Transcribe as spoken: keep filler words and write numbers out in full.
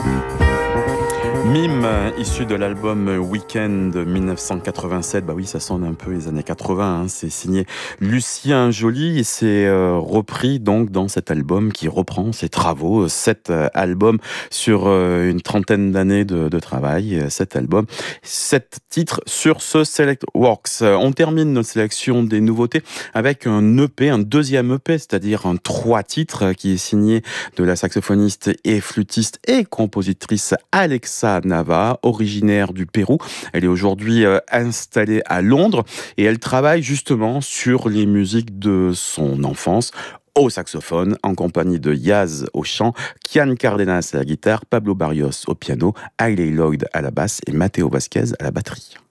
Mime, issu de l'album Weekend mille neuf cent quatre-vingt-sept, bah oui, ça sonne un peu les années quatre-vingts, hein. C'est signé Lucien Joly et c'est euh, repris donc dans cet album qui reprend ses travaux, cet euh, album sur euh, une trentaine d'années de, de travail, euh, cet album, sept titres sur ce Select Works. On termine notre sélection des nouveautés avec un E P, un deuxième E P, c'est-à-dire un trois titres qui est signé de la saxophoniste et flûtiste et compositrice Alexa Nava, originaire du Pérou. Elle est aujourd'hui euh, installée à Londres et elle travaille justement sur les musiques de son enfance au saxophone, en compagnie de Yaz au chant, Kian Cardenas à la guitare, Pablo Barrios au piano, Hayley Lloyd à la basse et Matteo Vasquez à la batterie.